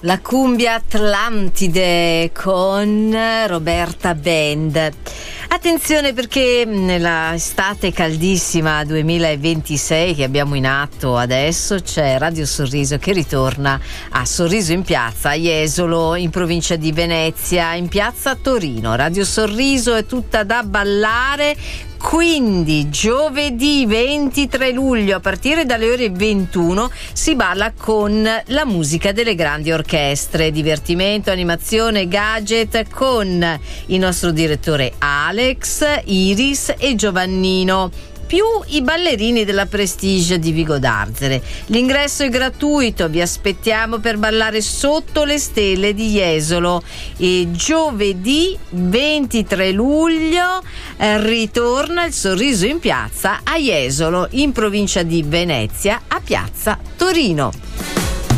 La cumbia Atlantide con Roberta Band. Attenzione, perché nella estate caldissima 2026 che abbiamo in atto adesso c'è Radio Sorriso che ritorna a Sorriso in Piazza a Jesolo, in provincia di Venezia, in piazza Torino. Radio Sorriso è tutta da ballare, quindi giovedì 23 luglio a partire dalle ore 21 si balla con la musica delle grandi orchestre, divertimento, animazione, gadget con il nostro direttore Alex, Iris e Giovannino, più i ballerini della Prestige di Vigo d'Arzere. L'ingresso è gratuito, vi aspettiamo per ballare sotto le stelle di Jesolo. E giovedì 23 luglio ritorna il Sorriso in Piazza a Jesolo, in provincia di Venezia, a piazza Torino.